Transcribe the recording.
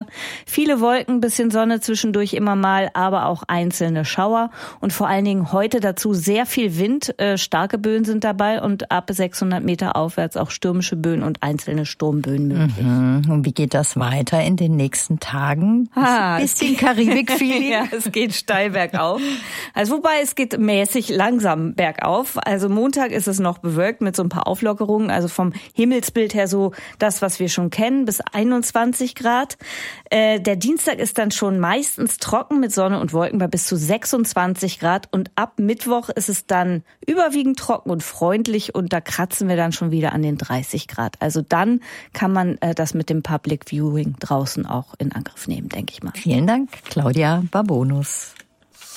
Viele Wolken, bisschen Sonne zwischendurch immer mal, aber auch einzelne Schauer. Und vor allen Dingen heute dazu sehr viel Wind. Starke Böen sind dabei und ab 600 Meter aufwärts auch stürmische Böen und einzelne Sturmböen möglich. Und wie geht das weiter in den nächsten Tagen? Bisschen Karibik-Feeling. Ja, es geht steil bergauf. Also wobei es geht mäßig langsam bergauf. Also Montag ist es noch bewölkt mit so ein paar Auflockerungen. Also vom Himmelsbild her so das, was wir schon kennen, bis 21 Grad. Der Dienstag ist dann schon meistens trocken mit Sonne und Wolken bei bis zu 26 Grad. Und ab Mittwoch ist es dann überwiegend trocken und freundlich. Und da kratzen wir dann schon wieder an den 30 Grad. Also dann kann man das mit dem Public Viewing draußen auch in Angriff nehmen, denke ich mal. Vielen Dank, Claudia Barbonus.